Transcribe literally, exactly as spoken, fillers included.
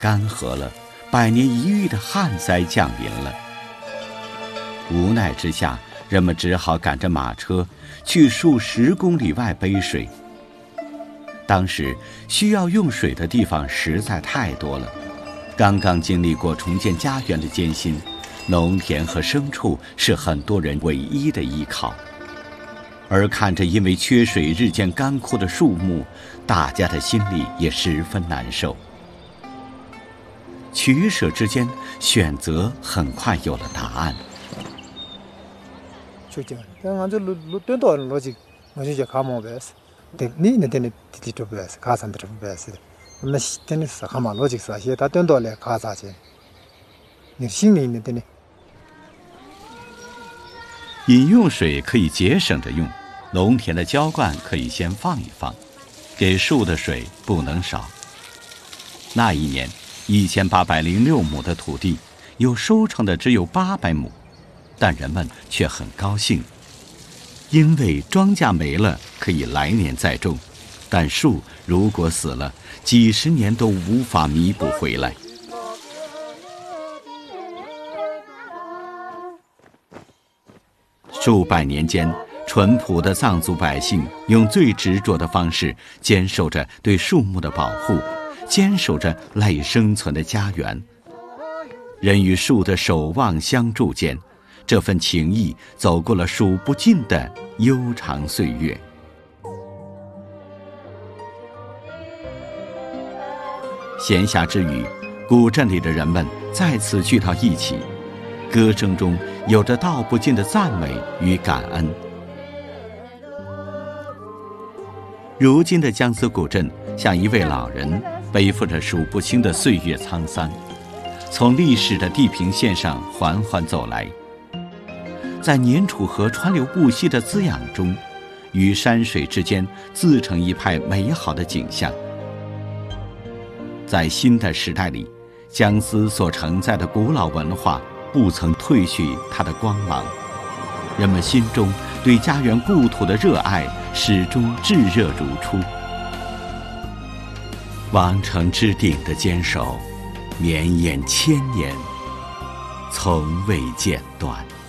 干涸了，百年一遇的旱灾降临了。无奈之下，人们只好赶着马车去数十公里外背水。当时需要用水的地方实在太多了，刚刚经历过重建家园的艰辛，农田和牲畜是很多人唯一的依靠。而看着因为缺水日渐干枯的树木，大家的心里也十分难受。取舍之间，选择很快有了答案。 就这样，但俺这路路短道逻辑，我就叫看毛白事，对，你那点的地地不白事，看上的不白事的，那真的是看嘛逻辑是些，他短道来看啥去？你心里那点的。 饮用水可以节省着用，农田的浇灌可以先放一放，给树的水不能少。那一年，一千八百零六亩的土地，有收成的只有八百亩，但人们却很高兴，因为庄稼没了可以来年再种，但树如果死了，几十年都无法弥补回来。数百年间，淳朴的藏族百姓用最执着的方式坚守着对树木的保护，坚守着赖以生存的家园。人与树的守望相助间，这份情谊走过了数不尽的悠长岁月。闲暇之余，古镇里的人们再次聚到一起，歌声中有着道不尽的赞美与感恩。如今的江孜古镇像一位老人，背负着数不清的岁月沧桑，从历史的地平线上缓缓走来，在年楚河川流不息的滋养中，与山水之间自成一派美好的景象。在新的时代里，江孜所承载的古老文化不曾褪去它的光芒，人们心中对家园故土的热爱始终炙热如初。王城之顶的坚守，绵延千年，从未间断。